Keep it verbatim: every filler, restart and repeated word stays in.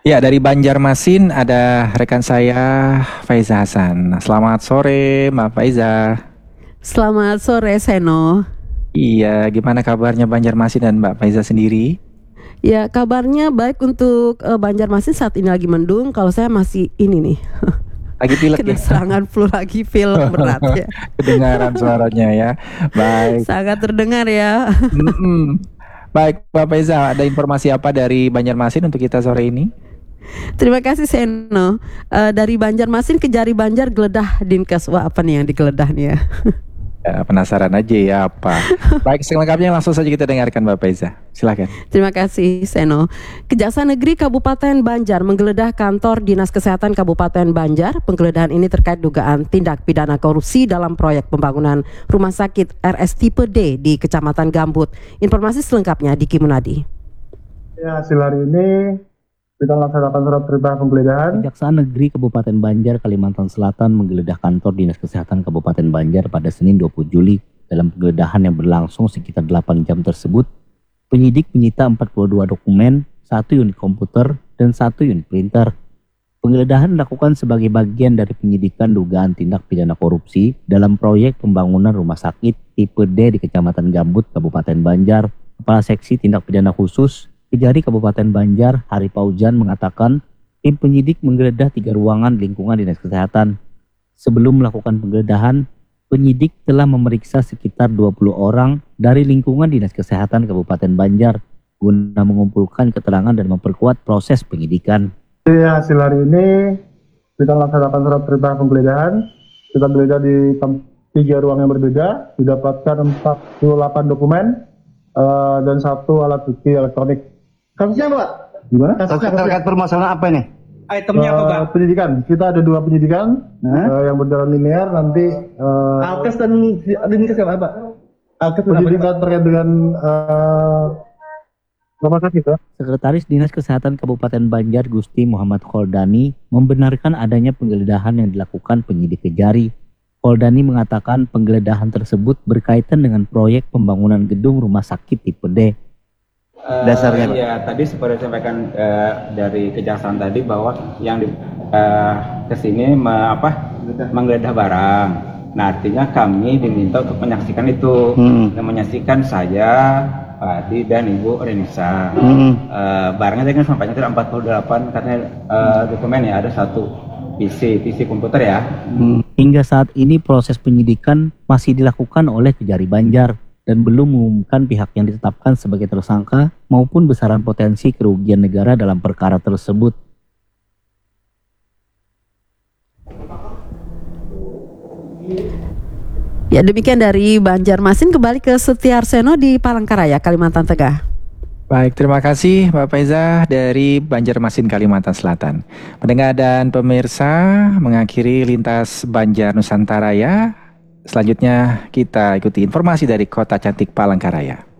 Ya, dari Banjarmasin ada rekan saya Faiza Hasan. Selamat sore, Mbak Faiza. Selamat sore, Seno. Iya, gimana kabarnya Banjarmasin dan Mbak Faiza sendiri? Ya, kabarnya baik untuk uh, Banjarmasin saat ini lagi mendung. Kalau saya masih ini nih, Lagi pilek kena ya? serangan flu lagi, pilek berat ya. Kedengaran suaranya ya. Baik. Sangat terdengar ya. Mm-mm. Baik, Mbak Faiza, ada informasi apa dari Banjarmasin untuk kita sore ini? Terima kasih, Seno. Uh, dari Banjarmasin ke Jari Banjar geledah Dinkes. Wah, apa nih yang digeledah nih ya? Ya, penasaran aja ya apa. Baik, selengkapnya langsung saja kita dengarkan Mbak Faiza. Silakan. Terima kasih, Seno. Kejaksaan Negeri Kabupaten Banjar menggeledah kantor Dinas Kesehatan Kabupaten Banjar. Penggeledahan ini terkait dugaan tindak pidana korupsi dalam proyek pembangunan rumah sakit R S tipe D di Kecamatan Gambut. Informasi selengkapnya Diki Munadi. Ya, hasil hari ini kita melaksanakan surat perintah penggeledahan. Kejaksaan Negeri Kabupaten Banjar, Kalimantan Selatan menggeledah kantor Dinas Kesehatan Kabupaten Banjar pada Senin dua puluh Juli. Dalam penggeledahan yang berlangsung sekitar delapan jam tersebut, penyidik menyita empat puluh dua dokumen, satu unit komputer, dan satu unit printer. Penggeledahan dilakukan sebagai bagian dari penyidikan dugaan tindak pidana korupsi dalam proyek pembangunan rumah sakit tipe D di Kecamatan Gambut, Kabupaten Banjar. Kepala Seksi Tindak Pidana Khusus Kejari Kabupaten Banjar, Hari Paujan mengatakan tim penyidik menggeledah tiga ruangan lingkungan Dinas Kesehatan. Sebelum melakukan penggeledahan, penyidik telah memeriksa sekitar dua puluh orang dari lingkungan Dinas Kesehatan Kabupaten Banjar guna mengumpulkan keterangan dan memperkuat proses penyidikan. Ya, hasil hari ini kita melaksanakan surat perintah penggeledahan. Kita geledah di tiga ruang yang berbeda, didapatkan empat puluh delapan dokumen uh, dan satu alat bukti elektronik. Kasusnya Pak? Gimana? Kasusnya terkait permasalahan apa ini? Itemnya apa Pak? Uh, penyidikan. Kita ada dua penyidikan uh, yang berjalan linear. Nanti uh, Alkes dan Dinkes apa Pak? Alkes penyidikan terkait dengan uh, rumah sakit ya. Sekretaris Dinas Kesehatan Kabupaten Banjar Gusti Muhammad Kholdani membenarkan adanya penggeledahan yang dilakukan penyidik Kejari. Kholdani mengatakan penggeledahan tersebut berkaitan dengan proyek pembangunan gedung rumah sakit tipe D. Uh, Dasarnya Pak? Ya, tadi seperti disampaikan uh, dari kejaksaan tadi bahwa yang di, uh, kesini me, apa, menggeledah barang. Nah, artinya kami diminta untuk menyaksikan itu, hmm. dan menyaksikan saya, Pak Adi dan Ibu Renisa. Hmm. Uh, barangnya tadi kan sampainya itu empat puluh delapan katanya uh, dokumen ya, ada satu P C, P C komputer ya. Hmm. Hingga saat ini proses penyidikan masih dilakukan oleh Kejari Banjar dan belum mengumumkan pihak yang ditetapkan sebagai tersangka maupun besaran potensi kerugian negara dalam perkara tersebut. Ya, demikian dari Banjarmasin. Kembali ke Setiarseno di Palangkaraya, Kalimantan Tengah. Baik, terima kasih Mbak Faiza dari Banjarmasin, Kalimantan Selatan. Pendengar dan pemirsa, mengakhiri lintas Banjar Nusantara ya. Selanjutnya kita ikuti informasi dari Kota Cantik Palangkaraya.